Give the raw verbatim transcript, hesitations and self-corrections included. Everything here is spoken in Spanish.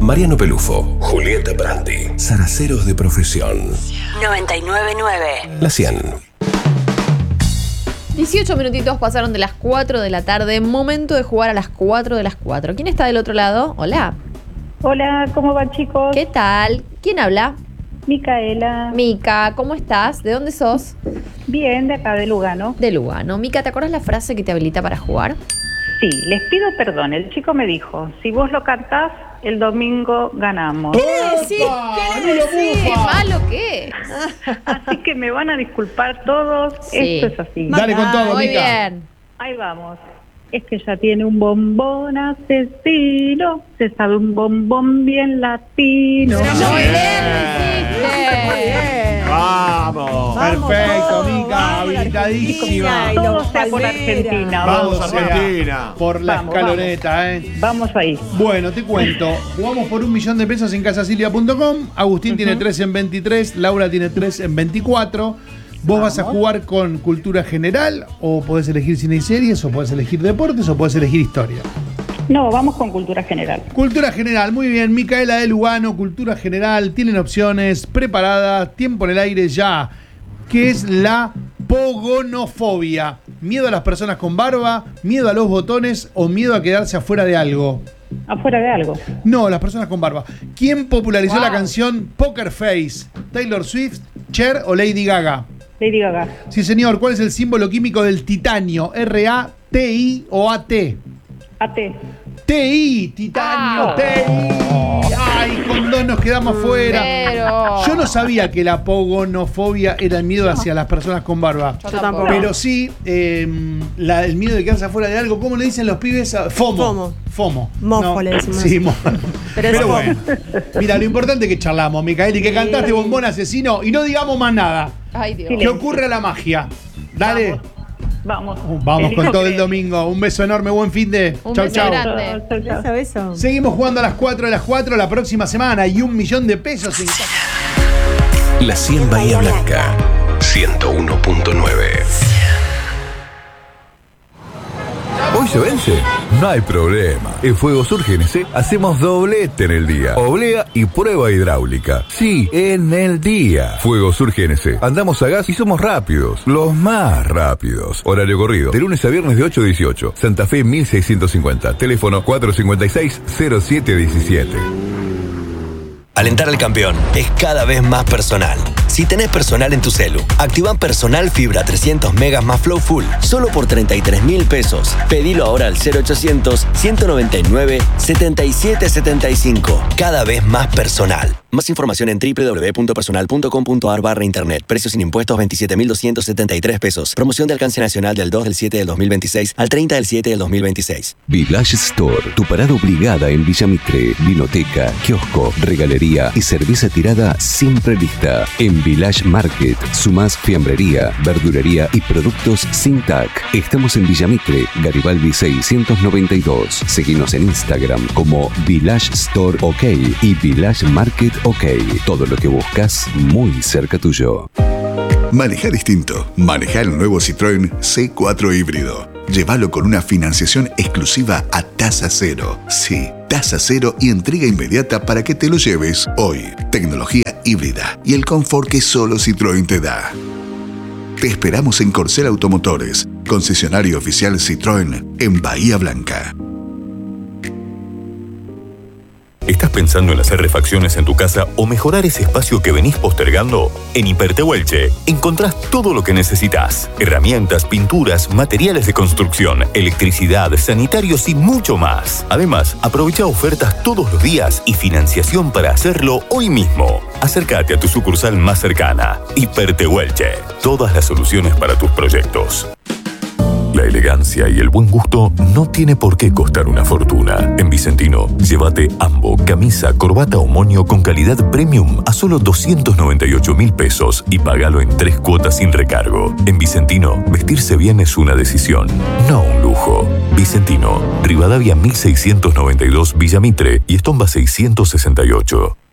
Mariano Pelufo, Julieta Brandi, zaraceros de profesión. noventa y nueve punto nueve. La cien. dieciocho minutitos pasaron de las cuatro de la tarde. Momento de jugar a las cuatro de las cuatro. ¿Quién está del otro lado? Hola. Hola, ¿cómo van, chicos? ¿Qué tal? ¿Quién habla? Micaela. Mica, ¿cómo estás? ¿De dónde sos? Bien, de acá, de Lugano. De Lugano. Mica, ¿te acuerdas la frase que te habilita para jugar? Sí, les pido perdón. El chico me dijo, si vos lo cantás, el domingo ganamos. ¿Qué le decís? ¿Qué le decís? ¿Malo qué? Así que me van a disculpar todos. Sí. Esto es así. Dale con todo, Muy Mica. bien. Ahí vamos. Es que ya tiene un bombón asesino, se sabe un bombón bien latino. Pero muy bien lo hiciste. Vamos. Vamos, Perfecto, todos, Mica. vamos, Habilitadísima. Argentina. Todo los sea por Palmeras. Argentina. Vamos, vamos, Argentina. Por la Vamos, escaloneta, ¿eh? Vamos ahí. Bueno, te cuento. Jugamos por un millón de pesos en casasilia punto com. Agustín Uh-huh. tiene tres en veintitrés. Laura tiene tres en veinticuatro. Vos vas a jugar con cultura general, o podés elegir cine y series, o podés elegir deportes, o podés elegir historia. No, vamos con cultura general. Cultura general, muy bien. Micaela de Lugano, cultura general. Tienen opciones preparadas. Tiempo en el aire ya. ¿Qué es la pogonofobia? ¿Miedo a las personas con barba? ¿Miedo a los botones? ¿O miedo a quedarse afuera de algo? Afuera de algo. No, las personas con barba. ¿Quién popularizó Wow. la canción Poker Face? ¿Taylor Swift, Cher o Lady Gaga? Lady Gaga. Sí, señor. ¿Cuál es el símbolo químico del titanio? ¿R A T I o A T? A T. T I, titanio, Ah. T I. Ay, con dos nos quedamos fuera. Pero... Yo no sabía que la pogonofobia era el miedo hacia las personas con barba. Yo Yo tampoco. tampoco. Pero sí, eh, la- el miedo de quedarse afuera de algo. ¿Cómo le dicen los pibes? FOMO. FOMO. FOMO. Mofo le decimos. Sí, mo- Pero Pero, es bueno. Mira, lo importante es que charlamos, Micael, y que cantaste Bombón Asesino y no digamos más nada. Ay, Dios. Que ocurra la magia. Dale. Vamos. Uh, Vamos Elijo con todo el creer. domingo. Un beso enorme, buen fin de. Un Chau, beso chau. grande. Chao, chao, chao. Beso, beso. Seguimos jugando a las cuatro de las cuatro la próxima semana y un millón de pesos en La cien Bahía Blanca. ciento uno punto nueve. ¿Hoy se vence? No hay problema. En Fuego Sur G N C hacemos doblete en el día. Oblea y prueba hidráulica. Sí, en el día. Fuego Sur G N C. Andamos a gas y somos rápidos. Los más rápidos. Horario corrido. De lunes a viernes de ocho a dieciocho. Santa Fe mil seiscientos cincuenta. Teléfono cuatro cinco seis, cero siete uno siete. Alentar al campeón es cada vez más personal. Si tenés personal en tu celu, activa Personal Fibra trescientos megas más Flow Full, solo por treinta y tres mil pesos. Pedilo ahora al cero ochocientos, ciento noventa y nueve, setenta y siete setenta y cinco. Cada vez más personal. Más información en doble u doble u doble u punto personal punto com punto a r barra internet. Precios sin impuestos veintisiete mil doscientos setenta y tres pesos. Promoción de alcance nacional del dos del siete del dos mil veintiséis al treinta del siete del dos mil veintiséis. Village Store, tu parada obligada en Villa Mitre, vinoteca, kiosco, regalería y cerveza tirada siempre lista. En Village Market, sumás fiambrería, verdulería y productos sin T A C. Estamos en Villa Mitre, Garibaldi seiscientos noventa y dos. Seguinos en Instagram como Village Store OK y Village Market OK. Todo lo que buscas muy cerca tuyo. Maneja distinto. Maneja el nuevo Citroën C cuatro híbrido. Llévalo con una financiación exclusiva a tasa cero. Sí, tasa cero y entrega inmediata para que te lo lleves hoy. Tecnología híbrida y el confort que solo Citroën te da. Te esperamos en Corcel Automotores, concesionario oficial Citroën en Bahía Blanca. ¿Estás pensando en hacer refacciones en tu casa o mejorar ese espacio que venís postergando? En Hipertehuelche encontrás todo lo que necesitas. Herramientas, pinturas, materiales de construcción, electricidad, sanitarios y mucho más. Además, aprovecha ofertas todos los días y financiación para hacerlo hoy mismo. Acércate a tu sucursal más cercana. Hipertehuelche. Todas las soluciones para tus proyectos. La elegancia y el buen gusto no tiene por qué costar una fortuna. En Vicentino, llévate Ambo, camisa, corbata o moño con calidad premium a solo doscientos noventa y ocho mil pesos y pagalo en tres cuotas sin recargo. En Vicentino, vestirse bien es una decisión, no un lujo. Vicentino, Rivadavia mil seiscientos noventa y dos Villa Mitre y Estomba seiscientos sesenta y ocho.